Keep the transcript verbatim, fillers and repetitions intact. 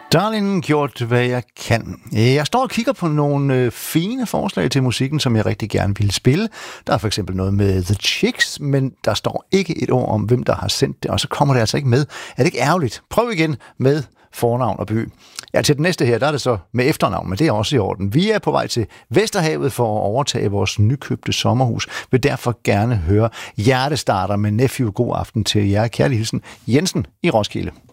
Darling, gjort hvad jeg kan. Jeg står og kigger på nogle øh, fine forslag til musikken, som jeg rigtig gerne vil spille. Der er for eksempel noget med The Chicks, men der står ikke et ord om, hvem der har sendt det, og så kommer det altså ikke med. Er det ikke ærgerligt? Prøv igen med fornavn og by. Ja, til den næste her, der er det så med efternavn, men det er også i orden. Vi er på vej til Vesterhavet for at overtage vores nykøbte sommerhus. Vil derfor gerne høre Hjertestarter med Nephew. God aften til jer. Kærlig hilsen, Jensen i Roskilde.